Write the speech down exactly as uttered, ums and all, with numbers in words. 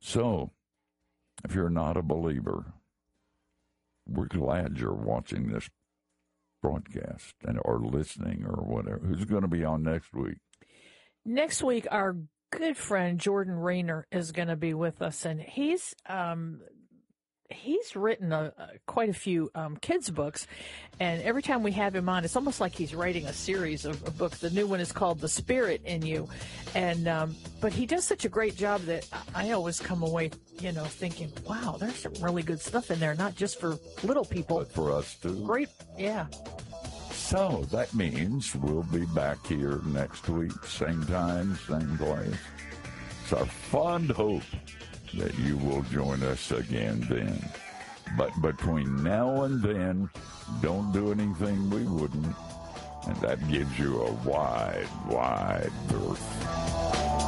So, if you're not a believer, we're glad you're watching this broadcast and or listening or whatever. Who's going to be on next week? Next week, our good friend Jordan Rayner is going to be with us, and he's um, he's written a, a, quite a few um, kids' books, and every time we have him on, it's almost like he's writing a series of, of books. The new one is called The Spirit in You, and um, but he does such a great job that I always come away, you know, thinking, wow, there's some really good stuff in there, not just for little people. But for us, too. Great, yeah. So that means we'll be back here next week, same time, same place. It's our fond hope that you will join us again then. But between now and then, don't do anything we wouldn't, and that gives you a wide, wide berth.